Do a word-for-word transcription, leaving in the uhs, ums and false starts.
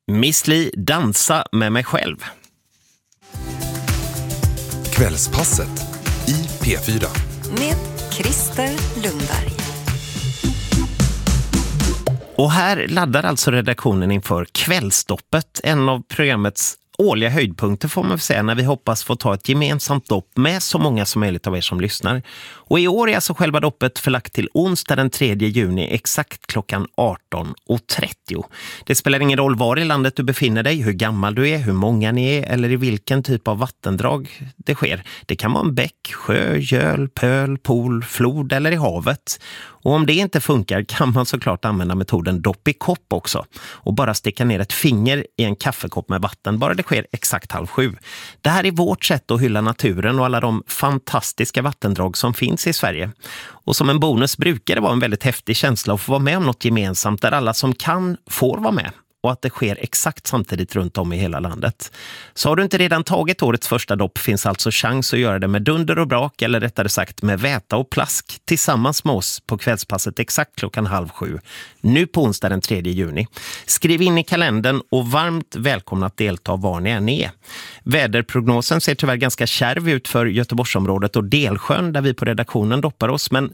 Miss Li, dansa med mig själv. Kvällspasset i P fyra. Med Christer Lundberg. Och här laddar alltså redaktionen inför Kvällsdoppet, en av programmets årliga höjdpunkter får man väl säga, när vi hoppas få ta ett gemensamt dopp med så många som möjligt av er som lyssnar. Och i år är alltså själva doppet förlagt till onsdag den tredje juni exakt klockan arton och trettio. Det spelar ingen roll var i landet du befinner dig, hur gammal du är, hur många ni är eller i vilken typ av vattendrag det sker. Det kan vara en bäck, sjö, göl, pöl, pool, flod eller i havet. Och om det inte funkar kan man såklart använda metoden dopp i kopp också. Och bara sticka ner ett finger i en kaffekopp med vatten, bara det sker exakt halv sju. Det här är vårt sätt att hylla naturen och alla de fantastiska vattendrag som finns i Sverige. Och som en bonus brukar det vara en väldigt häftig känsla att få vara med om något gemensamt där alla som kan får vara med. Och att det sker exakt samtidigt runt om i hela landet. Så har du inte redan tagit årets första dopp finns alltså chans att göra det med dunder och brak, eller rättare sagt med väta och plask tillsammans med oss på kvällspasset exakt klockan halv sju. Nu på onsdag den tredje juni. Skriv in i kalendern och varmt välkomna att delta var ni än är. Väderprognosen ser tyvärr ganska kärv ut för Göteborgsområdet och Delsjön där vi på redaktionen doppar oss, men